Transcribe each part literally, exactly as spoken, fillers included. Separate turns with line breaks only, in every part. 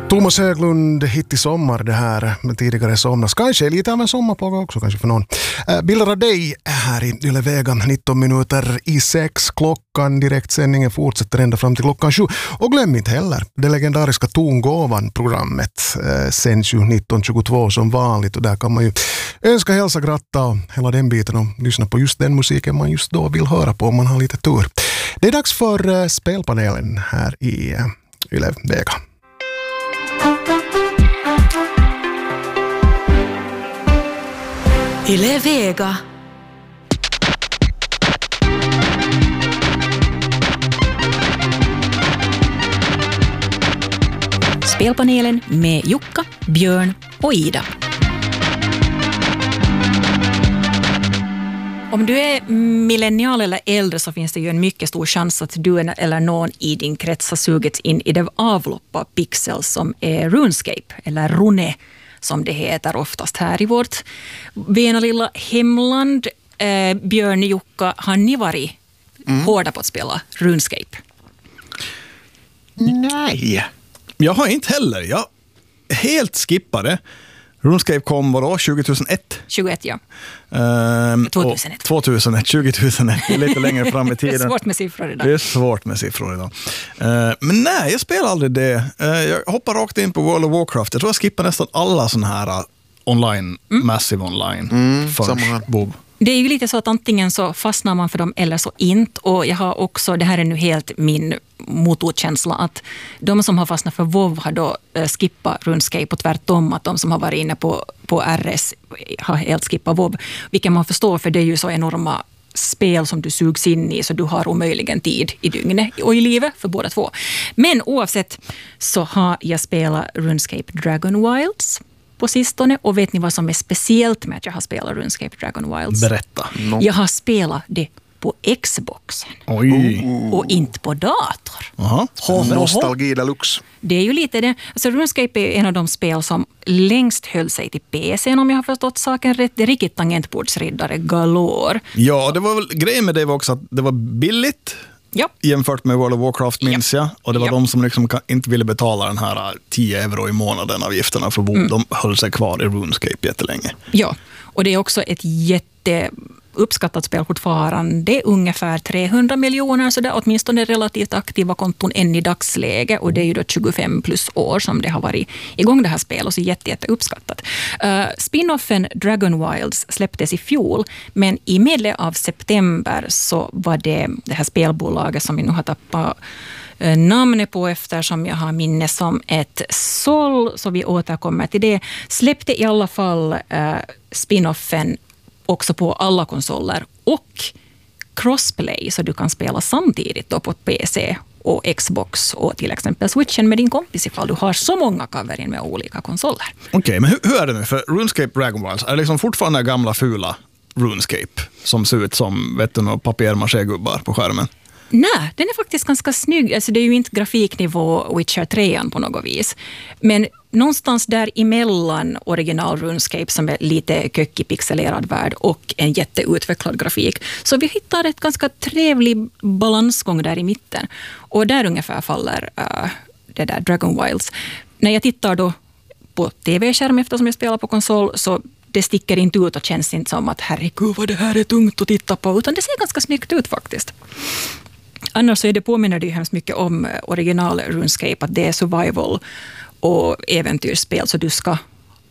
Thomas Höglund, hit i sommar det här med tidigare somnas. Kanske lite av en sommarpåga också kanske för någon. Äh, bilder av dig här i Yle Vega, nitton minuter i sex klockan. Direktsändningen fortsätter ända fram till klockan sju. Och glöm inte heller det legendariska Tongåvan-programmet äh, sänds ju nitton tjugotvå som vanligt. Och där kan man ju önska, hälsa, gratta och hela den biten och lyssna på just den musiken man just då vill höra på om man har lite tur. Det är dags för äh, spelpanelen här i äh, Yle Vega.
Yle Vega. Spelpanelen med Jukka, Björn och Ida. Om du är millennial eller äldre så finns det ju en mycket stor chans att du eller någon i din krets har sugits in i det avlopp av pixel som är RuneScape eller Rune som det heter oftast här i vårt vena lilla hemland. Eh, Björn, Jukka, har ni varit mm. hårda på att spela RuneScape?
Nej. Jag har inte heller. Jag helt skippade. RuneScape kom vadå? tjugohundraett?
tjugoett, ja.
Um,
tvåtusenett.
tvåtusenett, tjugohundraett. Det är lite längre fram i tiden.
Det är svårt med siffror idag.
Det är svårt med siffror idag. Uh, men nej, jag spelar aldrig det. Uh, jag hoppar rakt in på World of Warcraft. Jag tror jag skippar nästan alla sådana här uh, online, mm. massive online.
Mm,
samma Bob.
Det är ju lite så att antingen så fastnar man för dem eller så inte. Och jag har också, det här är nu helt min motorkänsla, att de som har fastnat för WoW har då äh, skippat RuneScape och tvärtom att de som har varit inne på, på R S har helt skippat WoW. Vilket man förstår, för det är ju så enorma spel som du sugs in i så du har omöjligen tid i dygnet och i livet för båda två. Men oavsett så har jag spelat RuneScape Dragon Wilds på sistone, och vet ni vad som är speciellt med att jag har spelat RuneScape Dragon Wilds?
Berätta.
No. Jag har spelat det på Xboxen.
Oj.
Och inte på dator.
Aha.
Ho, ho, ho. Nostalgi deluxe.
Det är ju lite det. Alltså RuneScape är en av de spel som längst höll sig till P C, om jag har förstått saken rätt. Det är riktigt tangentbordsriddare galore.
Ja, det var väl grejen med det var också att det var billigt.
Ja.
Jämfört med World of Warcraft minns
ja.
jag. Och det var
ja.
de som liksom inte ville betala den här tio euro i månaden avgifterna för WoW. Mm. De höll sig kvar i RuneScape jättelänge.
Ja, och det är också ett jätteuppskattat spel fortfarande. Det är ungefär trehundra miljoner, så det är åtminstone relativt aktiva konton än i dagsläge. Och det är ju då tjugofem plus år som det har varit igång det här spelet, och så jätte, jätte uppskattat. Uh, spin-offen Dragon Wilds släpptes i fjol, men i medle av september så var det det här spelbolaget som vi nu har tappat namnet på eftersom jag har minne som ett såll, så vi återkommer till det. Släppte i alla fall uh, spin-offen också på alla konsoler och crossplay, så du kan spela samtidigt då på P C och Xbox och till exempel Switchen med din kompis ifall du har så många coverin med olika konsoler.
Okej, okay, men hur, hur är det nu? För RuneScape Dragon Wilds, är det liksom fortfarande gamla fula RuneScape som ser ut som vet du, några papier-maché-gubbar på skärmen?
Nej, den är faktiskt ganska snygg. Alltså det är ju inte grafiknivå Witcher tre på något vis. Men någonstans där emellan original RuneScape som är lite kökig pixelerad värld och en jätteutvecklad grafik. Så vi hittar ett ganska trevlig balansgång där i mitten. Och där ungefär faller uh, det där Dragon Wilds. När jag tittar då på tv-skärm eftersom jag spelar på konsol, så det sticker inte ut och känns inte som att herregud vad det här är tungt att titta på, utan det ser ganska snyggt ut faktiskt. Annars så är det påminner det ju hemskt mycket om original RuneScape, att det är survival och äventyrsspel, så du ska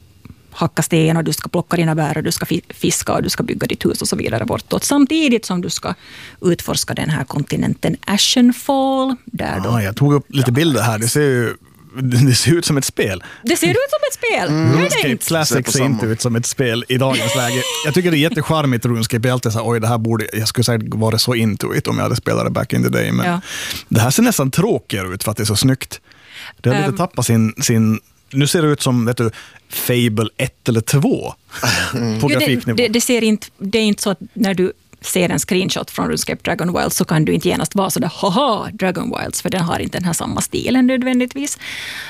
hacka sten och du ska plocka dina bär och du ska fiska och du ska bygga ditt hus och så vidare bortåt. Samtidigt som du ska utforska den här kontinenten Ashenfall. Där då.
Ah, jag tog upp lite bilder här, det ser ju det ser ut som ett spel.
Det ser ut som ett spel.
Mm. RuneScape Classic ser inte ut som ett spel i dagens läge. Jag tycker det är jättecharmigt RuneScape. Jag är alltid så här, oj det här borde, jag skulle säga vara så intuit om jag hade spelat det back in the day. Men ja. Det här ser nästan tråkigare ut för att det är så snyggt. Det har lite um, tappat sin, sin, nu ser det ut som vet du, Fable ett eller två mm. på grafiknivå.
Det, det, det, ser inte, det är inte så att när du ser en screenshot från RuneScape Dragon Wilds så kan du inte genast vara sådär haha Dragon Wilds, för den har inte den här samma stilen nödvändigtvis.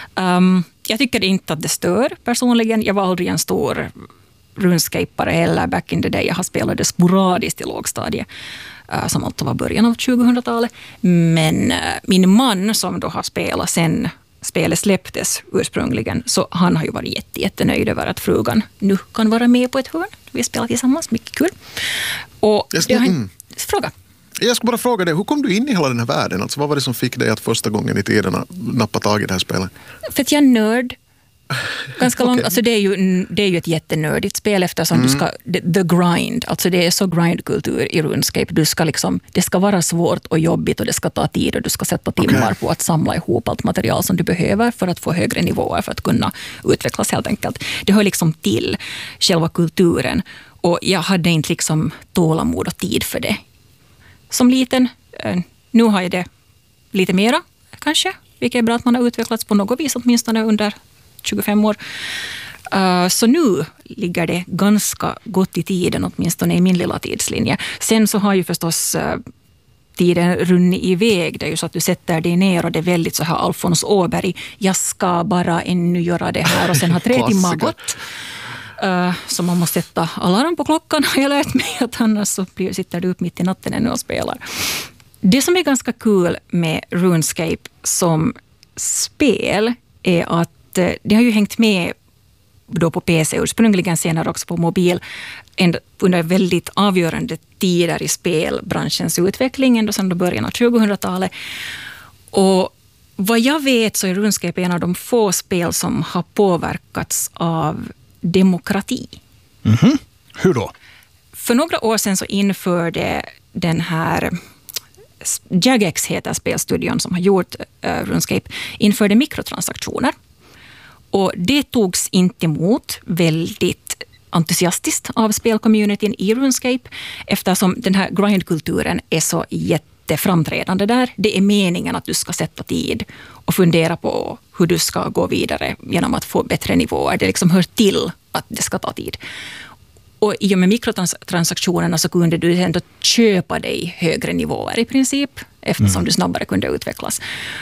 Um, jag tycker inte att det stör personligen. Jag var aldrig en stor RuneScape-are heller back in the day. Jag har spelat det sporadiskt i lågstadiet uh, som alltså var början av tjugohundratalet. Men uh, min man som då har spelat sen spelet släpptes ursprungligen, så han har ju varit jätte, jättenöjd över att frugan nu kan vara med på ett hörn. Vi spelar tillsammans, mycket kul. Och
jag ska,
det har,
mm.
fråga.
Jag ska bara fråga dig, hur kom du in i hela den här världen? Alltså, vad var det som fick dig att första gången i tiden nappa tag i det här spelet?
För att jag är nörd. Ganska långt.
Okay.
Alltså det är ju, det är ju ett jättenördigt spel eftersom mm. du ska, the, the grind, alltså det är så grindkultur i RuneScape. Du ska liksom, det ska vara svårt och jobbigt och det ska ta tid och du ska sätta timmar okay. på att samla ihop allt material som du behöver för att få högre nivåer för att kunna utvecklas helt enkelt. Det hör liksom till själva kulturen och jag hade inte liksom tålamod och tid för det. Som liten, nu har jag det lite mera kanske, vilket är bra att man har utvecklats på något vis åtminstone under tjugofem år. Uh, så nu ligger det ganska gott i tiden, åtminstone i min lilla tidslinje. Sen så har ju förstås uh, tiden runnit iväg. Det är ju så att du sätter dig ner och det är väldigt så här Alfons Åberg. Jag ska bara ännu göra det här och sen har tre timmar gått. Uh, så man måste sätta alarm på klockan har jag lärt mig att annars så sitter du upp mitt i natten ännu och spelar. Det som är ganska kul med RuneScape som spel är att det har ju hängt med då på P C, ursprungligen senare också på mobil, under väldigt avgörande tider i spelbranschens utveckling, ändå sedan början av tjugohundratalet. Och vad jag vet så är RuneScape en av de få spel som har påverkats av demokrati.
Mm-hmm. Hur då?
För några år sedan så införde den här Jagex heter spelstudion som har gjort uh, RuneScape, införde mikrotransaktioner. Och det togs inte emot väldigt entusiastiskt av spelcommunityn i RuneScape eftersom den här grindkulturen är så jätteframträdande där. Det är meningen att du ska sätta tid och fundera på hur du ska gå vidare genom att få bättre nivåer. Det liksom hör till att det ska ta tid. Och i och med mikrotransaktionerna så kunde du ändå köpa dig högre nivåer i princip eftersom mm. du snabbare kunde utvecklas.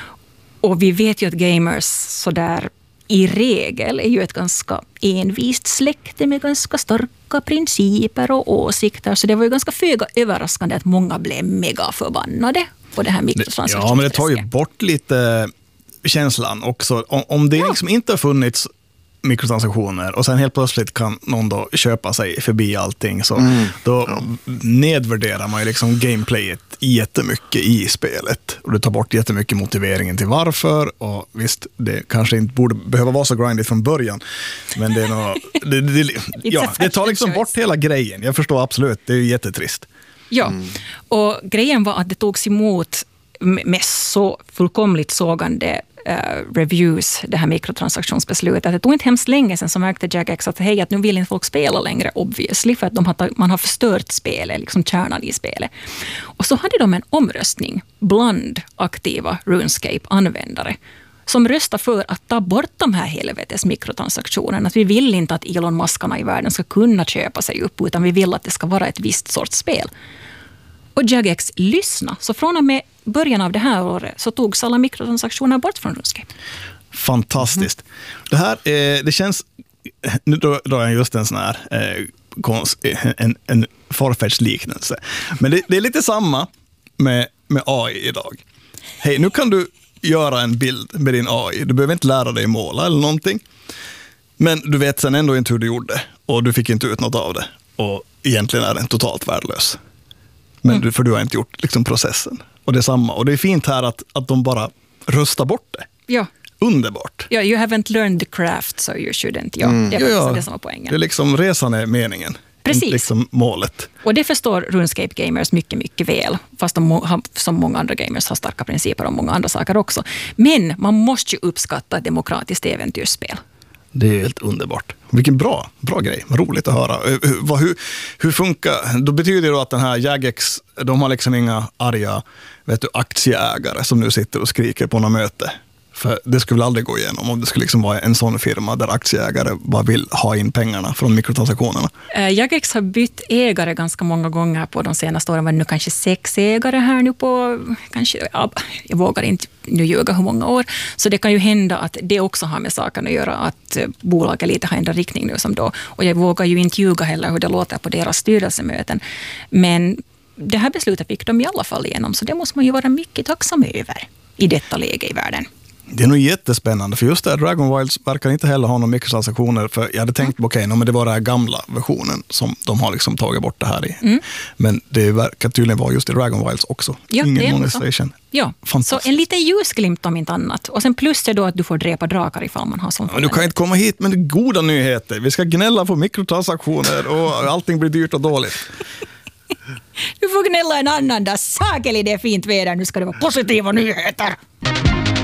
Och vi vet ju att gamers så där i regel är ju ett ganska envist släkte med ganska starka principer och åsikter. Så det var ju ganska föga överraskande att många blev mega förbannade på det här mikrotransaktionen.
Ja, men det tar ju bort lite känslan också. Om, om det ja. liksom inte har funnits mikrotransaktioner och sen helt plötsligt kan någon då köpa sig förbi allting så mm. då ja. nedvärderar man ju liksom gameplayet jättemycket i spelet och du tar bort jättemycket motiveringen till varför och visst, det kanske inte borde behöva vara så grindigt från början men det är nog, det, det, ja, det tar liksom choice. bort hela grejen. Jag förstår absolut, det är ju jättetrist.
Ja, mm. och grejen var att det togs emot med så fullkomligt sågande Uh, reviews, det här mikrotransaktionsbeslutet. Det tog inte hemskt länge sedan som märkte Jagex att hej, att nu vill inte folk spela längre, obviously, för att de har, man har förstört spelet, liksom kärnan i spelet. Och så hade de en omröstning bland aktiva RuneScape-användare som röstar för att ta bort de här helvetes mikrotransaktionerna. Att vi vill inte att Elon Muskarna i världen ska kunna köpa sig upp, utan vi vill att det ska vara ett visst sorts spel. Och Jagex lyssna. Så från och med början av det här året så togs alla mikrotransaktioner bort från RuneScape.
Fantastiskt. Mm. Det här, eh, det känns, nu drar jag just en sån här eh, konst, en, en Farfetch-liknelse. Men det, det är lite samma med, med A I idag. Hej, nu kan du göra en bild med din A I. Du behöver inte lära dig måla eller någonting. Men du vet sen ändå inte hur du gjorde. Och du fick inte ut något av det. Och egentligen är den totalt värdelös. Men mm. du, för du har inte gjort liksom processen. Och det är samma. Och det är fint här att, att de bara röstar bort det.
Ja.
Underbart.
Ja, you haven't learned the craft so you shouldn't. Ja, mm. det är ja, det som var poängen.
Det är liksom resan är meningen.
Precis.
Inte liksom målet.
Och det förstår RuneScape gamers mycket, mycket väl. Fast de har, som många andra gamers har starka principer och många andra saker också. Men man måste ju uppskatta ett demokratiskt äventyrsspel.
Det är helt underbart. Vilken bra, bra grej. Roligt att höra. Hur, hur, hur funkar... Då betyder det då att den här Jagex, de har liksom inga arga vet du, aktieägare som nu sitter och skriker på något möte. För det skulle väl aldrig gå igenom om det skulle liksom vara en sån firma där aktieägare bara vill ha in pengarna från mikrotransaktionerna.
Uh, Jagex har bytt ägare ganska många gånger på de senaste åren. Var det nu kanske sex ägare här nu på, kanske, ja, jag vågar inte nu ljuga hur många år. Så det kan ju hända att det också har med saken att göra att bolaget lite har ändrat riktning nu som då. Och jag vågar ju inte ljuga heller hur det låter på deras styrelsemöten. Men det här beslutet fick de i alla fall igenom, så det måste man ju vara mycket tacksam över i detta läge i världen.
Det är nog jättespännande, för just det, Dragon Wilds verkar inte heller ha några mikrotransaktioner, för jag hade tänkt, mm. okej, okay, no, men det var den här gamla versionen som de har liksom tagit bort det här i. Mm. Men det verkar tydligen vara just i Dragon Wilds också.
Ja,
ingen monetization.
Ja, så en liten ljusglimt om inte annat. Och sen plus det då att du får drepa drakar ifall man har sån.
Men du kan inte komma hit med goda nyheter. Vi ska gnälla på mikrotransaktioner och allting blir dyrt och dåligt.
Du får gnälla en annan dag. Sakeli, det är fint väder. Nu ska det vara positiva nyheter.